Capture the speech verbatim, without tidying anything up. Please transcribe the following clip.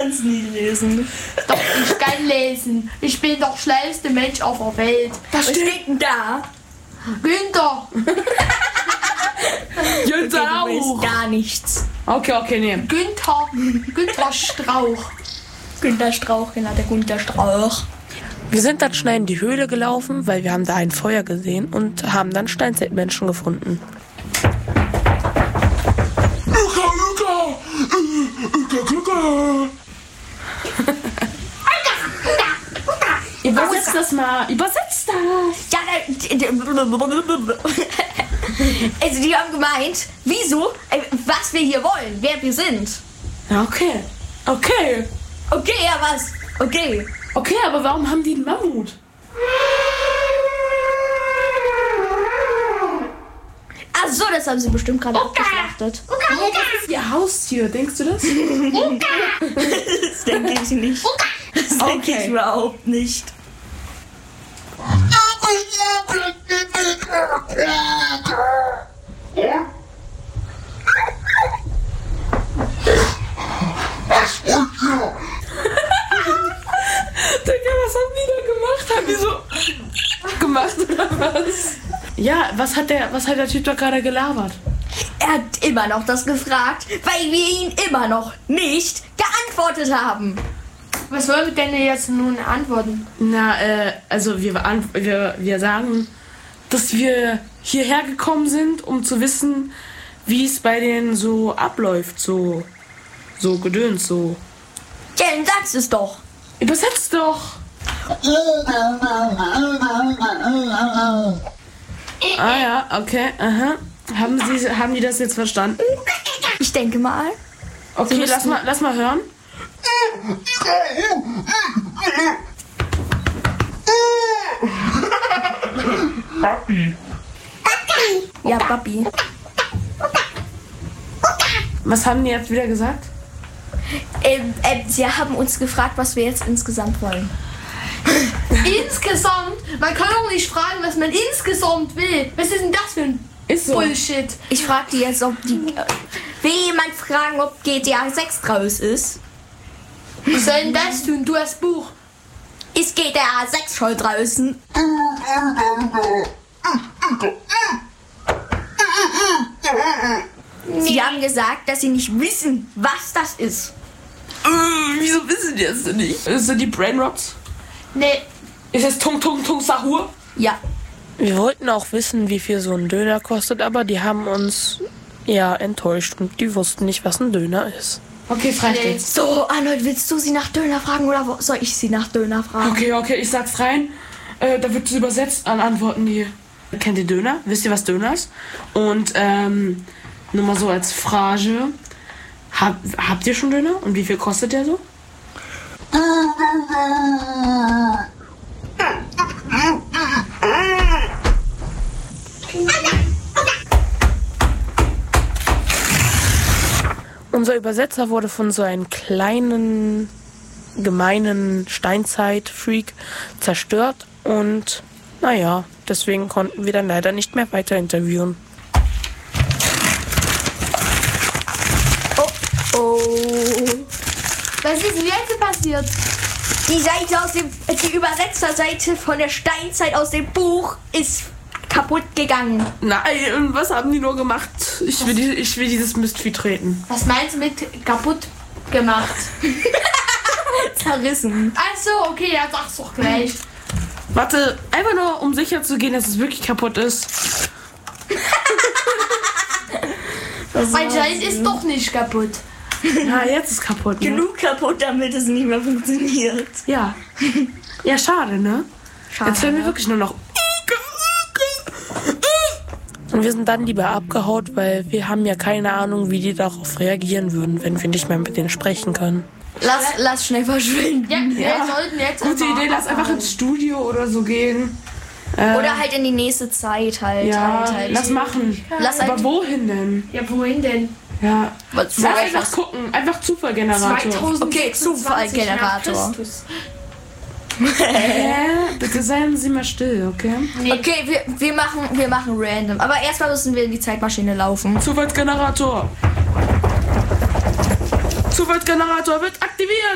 kannst nie lesen. Doch, ich kann lesen. Ich bin der schlauste Mensch auf der Welt. Was steht denn da? Günther. Günther auch. Du weißt gar nichts. Okay, okay, nee. Günther. Günther Strauch. Günther Strauch, genau, der Günther Strauch. Wir sind dann schnell in die Höhle gelaufen, weil wir haben da ein Feuer gesehen und haben dann Steinzeitmenschen gefunden. Übersetzt das mal. Übersetzt das. Ja, also die haben gemeint, wieso, äh, was wir hier wollen, wer wir sind. Ja, okay. Okay. Okay, ja was? Okay. Okay, aber warum haben die einen Mammut? Ach so, das haben sie bestimmt gerade abgeschlachtet. Nee, das ist ihr Haustier, denkst du das? Das denke ich nicht. Das denke Okay. ich überhaupt nicht. Digga, was haben die da gemacht? Haben die so gemacht oder was? Ja, was hat der, was hat der Typ da gerade gelabert? Er hat immer noch das gefragt, weil wir ihn immer noch nicht geantwortet haben. Was wollen wir denn jetzt nun antworten? Na, äh, also wir, beant- wir, wir sagen, dass wir hierher gekommen sind, um zu wissen, wie es bei denen so abläuft, so, so gedöns, so. Ja, dann sagst es doch. Übersetzt doch! Ah ja, okay, aha. Haben, Sie, haben die das jetzt verstanden? Ich denke mal. Okay, lass mal, lass mal hören. Ja, Papi. Was haben die jetzt wieder gesagt? Ähm, äh, sie haben uns gefragt, was wir jetzt insgesamt wollen. Insgesamt? Man kann doch nicht fragen, was man insgesamt will. Was ist denn das für ein Ist so. Bullshit? Ich frage die jetzt, ob die... Äh, will jemand fragen, ob G T A sechs draus ist? Was soll denn das tun? Du hast Buch. Ist G T A sechs schon draußen? Sie haben gesagt, dass sie nicht wissen, was das ist. Äh, wieso wissen die das denn nicht? Sind die Brainrots? Nee. Ist es Tung Tung Tung Sahur? Ja. Wir wollten auch wissen, wie viel so ein Döner kostet, aber die haben uns ja enttäuscht und die wussten nicht, was ein Döner ist. Okay, frei Nee. jetzt. So, Arnold, willst du sie nach Döner fragen oder wo- soll ich sie nach Döner fragen? Okay, okay, ich sag's rein. Äh, da wird es übersetzt an Antworten die. Kennt ihr Döner? Wisst ihr, was Döner ist? Und ähm, nur mal so als Frage. Hab, habt ihr schon Döner? Und wie viel kostet der so? Unser Übersetzer wurde von so einem kleinen, gemeinen Steinzeit-Freak zerstört und naja, deswegen konnten wir dann leider nicht mehr weiter interviewen. Oh. Was ist denn jetzt passiert? Die Seite aus dem, die Übersetzerseite von der Steinzeit aus dem Buch ist kaputt gegangen. Nein, was haben die nur gemacht? Ich will, die, ich will dieses Mistvieh treten. Was meinst du mit kaputt gemacht? Zerrissen. Ach so, okay, ja, sag's doch gleich. Warte, einfach nur, um sicher zu gehen, dass es wirklich kaputt ist. Anscheinend ist doch nicht kaputt. Ja, jetzt ist kaputt, ne? Genug kaputt, damit es nicht mehr funktioniert. Ja. Ja, schade, ne? Schade. Jetzt werden wir wirklich nur noch... Und wir sind dann lieber abgehaut, weil wir haben ja keine Ahnung, wie die darauf reagieren würden, wenn wir nicht mehr mit denen sprechen können. Lass, lass schnell verschwinden. Ja, wir sollten jetzt Gute einfach Idee, lass einfach ins Studio oder so gehen. Äh, Oder halt in die nächste Zeit halt. Ja, halt, halt. lass machen. Lass Aber halt- wohin denn? Ja, wohin denn? Ja. Was- Lass was- einfach gucken. Einfach Zufallgenerator. Okay, Zufallgenerator. nach Christus. Hä? Bitte seien Sie mal still, okay? Nee. Okay, wir, wir, machen, wir machen random. Aber erstmal müssen wir in die Zeitmaschine laufen. Zufallsgenerator. Zufallsgenerator wird aktiviert.